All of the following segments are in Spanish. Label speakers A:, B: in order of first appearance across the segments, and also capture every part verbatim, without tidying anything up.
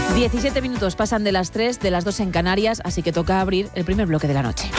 A: diecisiete minutos pasan de las tres, de las dos en Canarias, así que toca abrir el primer bloque de la noche.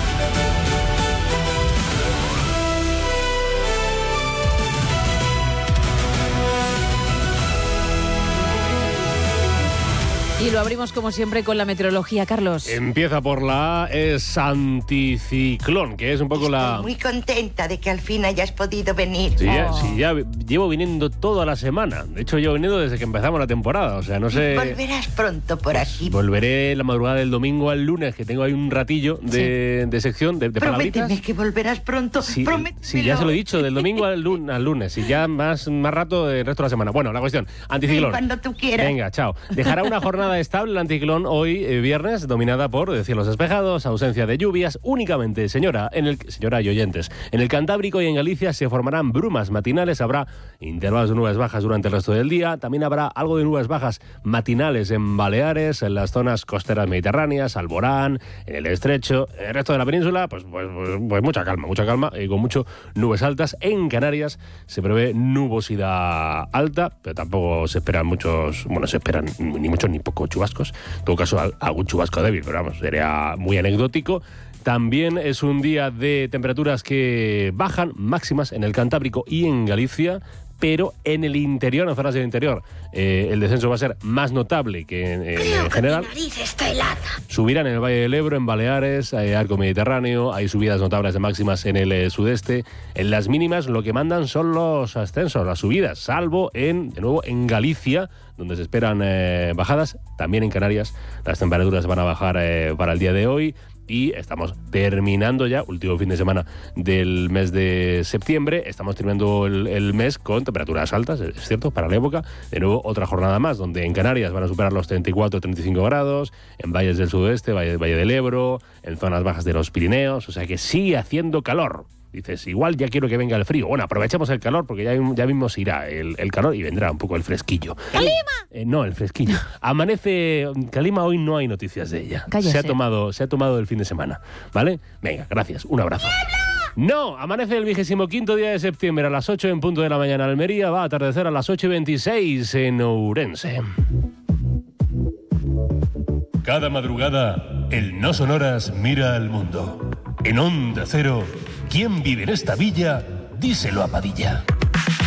A: Y lo abrimos como siempre con la meteorología, Carlos.
B: Empieza por la A, es anticiclón, que es un poco
C: Estoy
B: la...
C: muy contenta de que al fin hayas podido venir.
B: Sí, ya,
A: Oh.
B: sí, ya llevo viniendo toda la semana. De hecho, llevo viniendo desde que empezamos la temporada, o sea, no sé...
C: Volverás pronto por aquí.
B: Volveré la madrugada del domingo al lunes, que tengo ahí un ratillo de, de sección, de, de palabritas.
C: Prométeme que volverás pronto.
B: Sí,
C: Prométemelo.
B: sí, ya se lo he dicho, del domingo al, lun- al lunes, y ya más, más rato del resto de la semana. Bueno, la cuestión, anticiclón.
C: Ven cuando tú quieras.
B: Venga, chao. Dejará una jornada estable el anticiclón hoy, eh, viernes, dominada por eh, cielos despejados, ausencia de lluvias, únicamente, señora, en el señora y oyentes, en el Cantábrico y en Galicia se formarán brumas matinales, habrá intervalos de nubes bajas durante el resto del día, también habrá algo de nubes bajas matinales en Baleares, en las zonas costeras mediterráneas, Alborán, en el Estrecho, en el resto de la península, pues, pues, pues, pues mucha calma, mucha calma, y con mucho nubes altas. En Canarias se prevé nubosidad alta, pero tampoco se esperan muchos, bueno, se esperan ni muchos ni pocos chubascos. En todo caso, algún chubasco débil, pero vamos, sería muy anecdótico. También es un día de temperaturas que bajan, máximas en el Cantábrico y en Galicia, pero en el interior, en zonas del interior, eh, el descenso va a ser más notable que en, en,
C: Creo
B: en
C: que
B: general.
C: mi nariz está helada.
B: Subirán en el Valle del Ebro, en Baleares, hay arco mediterráneo, hay subidas notables de máximas en el eh, sudeste. En las mínimas lo que mandan son los ascensos, las subidas, salvo en, de nuevo, en Galicia, donde se esperan eh, bajadas. También en Canarias las temperaturas van a bajar eh, para el día de hoy. Y estamos terminando ya, último fin de semana del mes de septiembre, estamos terminando el, el mes con temperaturas altas, es cierto, para la época. De nuevo, otra jornada más, donde en Canarias van a superar los treinta y cuatro, treinta y cinco grados, en valles del sudoeste, Valle, Valle del Ebro, en zonas bajas de los Pirineos, o sea que sigue haciendo calor. Dices, igual ya quiero que venga el frío. Bueno, aprovechemos el calor porque ya, ya mismo se irá el, el calor y vendrá un poco el fresquillo.
A: ¡Calima!
B: Eh, no, el fresquillo. Amanece... Calima, hoy no hay noticias de ella.
A: Cállese.
B: Se ha tomado, se ha tomado el fin de semana, ¿vale? Venga, gracias. Un abrazo. No, amanece el vigésimo quinto día de septiembre a las ocho en punto de la mañana en Almería. Va a atardecer a las ocho y veintiséis en Ourense.
D: Cada madrugada, el No Sonoras mira al mundo. En Onda Cero, ¿quién vive en esta villa? Díselo a Padilla.